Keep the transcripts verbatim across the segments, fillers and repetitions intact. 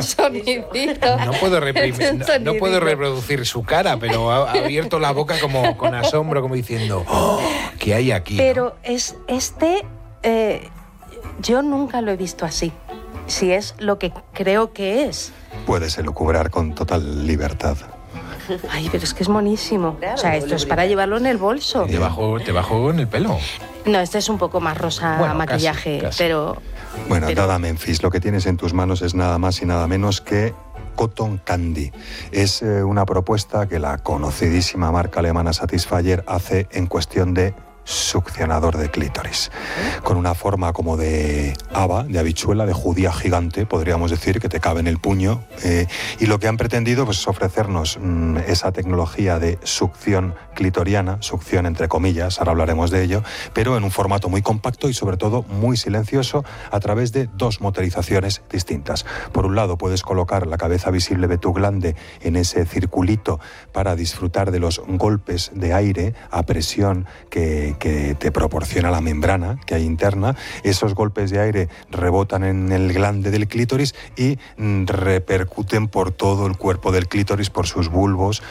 sonidito. No puedo, reprimir, no, no puedo reproducir su cara, pero ha, ha abierto la boca como con asombro, como diciendo, oh, ¿qué hay aquí? Pero ¿no? es este, eh, yo nunca lo he visto así, si es lo que creo que es. Puedes elucubrar con total libertad. Ay, pero es que es monísimo. Claro, o sea, esto es para llevarlo en el bolso. Te bajo, te bajo en el pelo. No, este es un poco más rosa bueno, maquillaje, casi, casi. pero... Bueno, pero... Dada Memphis, lo que tienes en tus manos es nada más y nada menos que Cotton Candy. Es eh, una propuesta que la conocidísima marca alemana Satisfyer hace en cuestión de succionador de clítoris, con una forma como de haba, de habichuela, de judía gigante, podríamos decir, que te cabe en el puño, eh, y lo que han pretendido pues, es ofrecernos mmm, esa tecnología de succión clitoriana, succión entre comillas, ahora hablaremos de ello, pero en un formato muy compacto y sobre todo muy silencioso a través de dos motorizaciones distintas. Por un lado puedes colocar la cabeza visible de tu glande en ese circulito para disfrutar de los golpes de aire a presión que que te proporciona la membrana que hay interna. Esos golpes de aire rebotan en el glande del clítoris y repercuten por todo el cuerpo del clítoris, por sus bulbos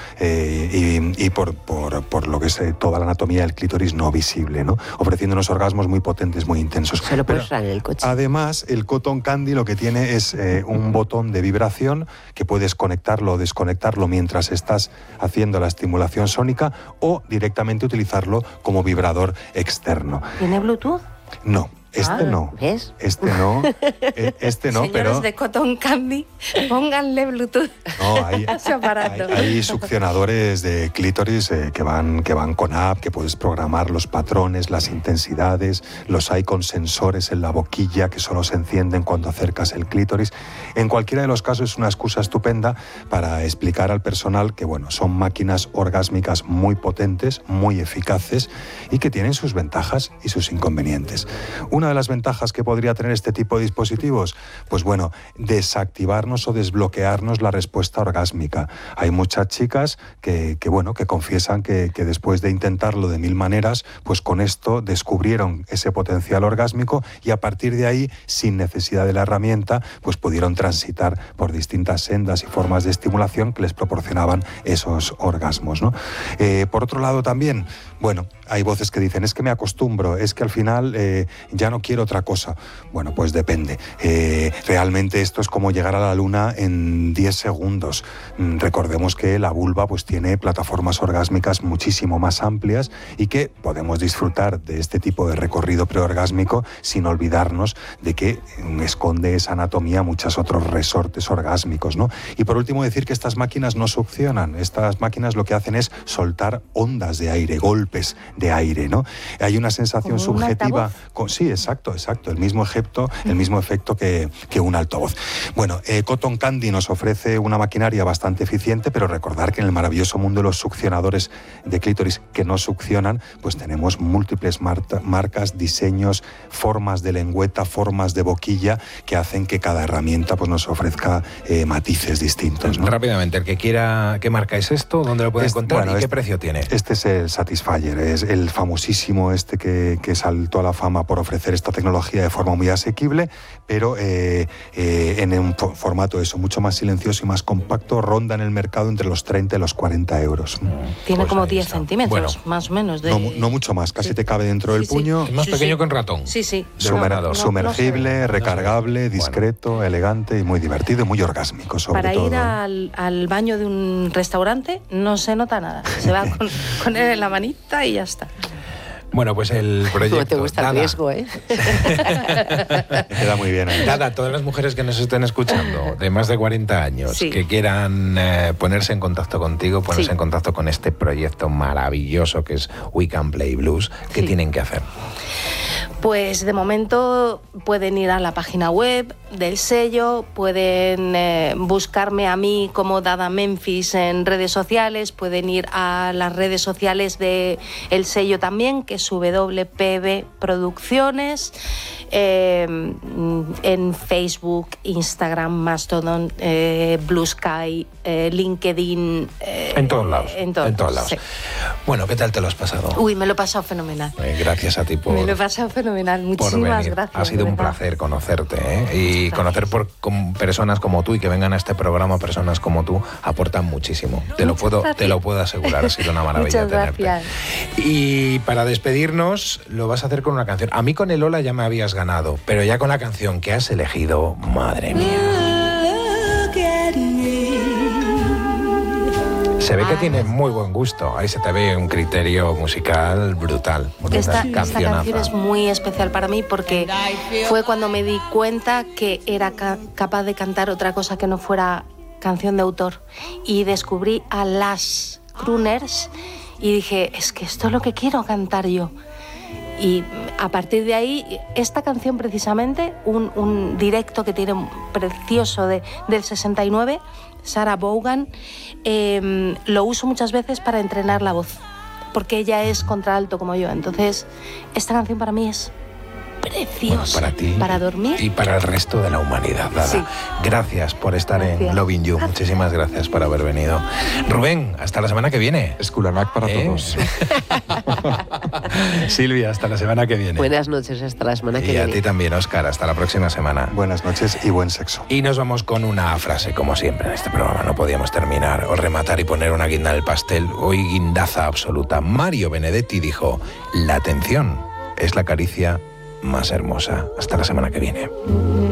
eh, y, y por, por, por lo que es toda la anatomía del clítoris no visible, ¿no? Ofreciendo unos orgasmos muy potentes, muy intensos. Se lo puedes usar en el coche. Además, el Cotton Candy lo que tiene es eh, un botón de vibración que puedes conectarlo o desconectarlo mientras estás haciendo la estimulación sónica o directamente utilizarlo como vibrador externo. ¿Tiene Bluetooth? No. Este ah, no, ¿ves? este no, este no, Señores pero... de Cotton Candy, pónganle Bluetooth no, hay, a ese aparato. Hay, hay succionadores de clítoris eh, que, van, que van con app, que puedes programar los patrones, las intensidades, los hay con sensores en la boquilla que solo se encienden cuando acercas el clítoris. En cualquiera de los casos es una excusa estupenda para explicar al personal que, bueno, son máquinas orgásmicas muy potentes, muy eficaces y que tienen sus ventajas y sus inconvenientes. Una de las ventajas que podría tener este tipo de dispositivos, pues bueno, desactivarnos o desbloquearnos la respuesta orgásmica. Hay muchas chicas que, que bueno, que confiesan que, que después de intentarlo de mil maneras, pues con esto descubrieron ese potencial orgásmico y a partir de ahí, sin necesidad de la herramienta, pues pudieron transitar por distintas sendas y formas de estimulación que les proporcionaban esos orgasmos, ¿no? Eh, por otro lado también, bueno, hay voces que dicen, es que me acostumbro, es que al final eh, ya no quiero otra cosa. Bueno, pues depende. Eh, realmente esto es como llegar a la luna en diez segundos. Mm, recordemos que la vulva pues tiene plataformas orgásmicas muchísimo más amplias y que podemos disfrutar de este tipo de recorrido preorgásmico sin olvidarnos de que mm, esconde esa anatomía muchos otros resortes orgásmicos, ¿no? Y por último decir que estas máquinas no succionan. Estas máquinas lo que hacen es soltar ondas de aire, golpes de aire, ¿no? Hay una sensación ¿Como un subjetiva. altavoz? Con, sí, exacto, exacto. El mismo efecto, el mismo efecto que, que un altavoz. Bueno, eh, Cotton Candy nos ofrece una maquinaria bastante eficiente, pero recordar que en el maravilloso mundo de los succionadores de clítoris que no succionan, pues tenemos múltiples mar- marcas, diseños, formas de lengüeta, formas de boquilla que hacen que cada herramienta pues, nos ofrezca eh, matices distintos, ¿no? Rápidamente, el que quiera, ¿qué marca es esto? ¿Dónde lo puede Este, encontrar? bueno, ¿Y qué este, precio tiene? Este es el Satisfyer, es el famosísimo este que, que saltó a la fama por ofrecer esta tecnología de forma muy asequible, pero eh, eh, en un formato eso, mucho más silencioso y más compacto, ronda en el mercado entre los treinta y los cuarenta euros. Tiene Pues como ahí diez está. centímetros, Bueno, más o menos. De... No, no mucho más, casi Sí. te cabe dentro del Sí, sí. puño. Es más Sí, pequeño sí. que un ratón. Sí, sí. Sumer- No, no, no, sumergible, no se ve. recargable, Bueno. discreto, elegante y muy divertido y muy orgásmico sobre Para todo. ir al, al baño de un restaurante no se nota nada. Se va con, con él en la manita y ya está. Bueno, pues el proyecto... No te gusta el Dada, riesgo, ¿eh? Me queda muy bien ahí. Dada, todas las mujeres que nos estén escuchando de más de cuarenta años, Sí. que quieran eh, ponerse en contacto contigo, ponerse Sí. en contacto con este proyecto maravilloso que es We Can Play Blues, ¿qué Sí. tienen que hacer? Pues de momento pueden ir a la página web del sello, pueden eh, buscarme a mí como Dada Memphis en redes sociales, pueden ir a las redes sociales del sello también, que es W P B Producciones, eh, en Facebook, Instagram, Mastodon, eh, Blue Sky, eh, LinkedIn. eh, En todos lados. En todos, en todos lados. sí. Bueno, ¿qué tal te lo has pasado? Uy, me lo he pasado fenomenal. Eh, gracias a ti por, Me lo he pasado fenomenal. fenomenal. Muchísimas gracias. Ha sido un placer conocerte, ¿eh? Y conocer por, con personas como tú y que vengan a este programa personas como tú aportan muchísimo. Te lo puedo, te lo puedo asegurar. Ha sido una maravilla Muchas tenerte. gracias. Y para despedirnos lo vas a hacer con una canción. A mí con el Hola ya me habías ganado, pero ya con la canción que has elegido, madre mía. Se ve que tiene muy buen gusto. Ahí se te ve un criterio musical brutal. Esta, esta canción es muy especial para mí porque fue cuando me di cuenta que era ca- capaz de cantar otra cosa que no fuera canción de autor. Y descubrí a las crooners y dije, es que esto es lo que quiero cantar yo. Y a partir de ahí, esta canción precisamente, un, un directo que tiene un precioso de, del sesenta y nueve, Sarah Vaughan, eh, lo uso muchas veces para entrenar la voz, porque ella es contralto como yo. Entonces, esta canción para mí es preciosa. Bueno, para ti. Para dormir. Y para el resto de la humanidad, Dada. Sí. Gracias por estar gracias. en Loving You. Gracias. Muchísimas gracias por haber venido. Rubén, hasta la semana que viene. Esculanac para ¿Eh? todos. Silvia, hasta la semana que viene. Buenas noches, hasta la semana que y viene. Y a ti también, Óscar, hasta la próxima semana. Buenas noches y buen sexo. Y nos vamos con una frase, como siempre en este programa. No podíamos terminar o rematar y poner una guinda en el pastel. Hoy guindaza absoluta. Mario Benedetti dijo, la atención es la caricia más hermosa. Hasta la semana que viene.